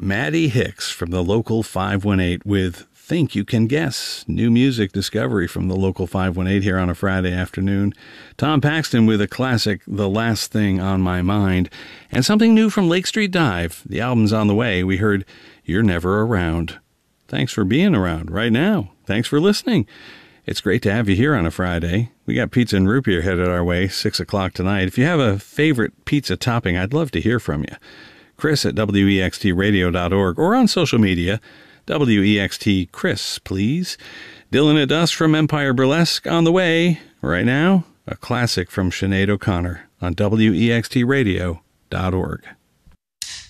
Maddie Hicks from the Local 518 with Think You Can Guess. New music discovery from the Local 518 here on a Friday afternoon. Tom Paxton with a classic, The Last Thing on My Mind. And something new from Lake Street Dive. The album's on the way. We heard You're Never Around. Thanks for being around right now. Thanks for listening. It's great to have you here on a Friday. We got pizza and root beer headed our way, 6 o'clock tonight. If you have a favorite pizza topping, I'd love to hear from you. Chris at wextradio.org or on social media, WEXT Chris, please. Dylan at Dust from Empire Burlesque on the way. Right now, a classic from Sinead O'Connor on wextradio.org.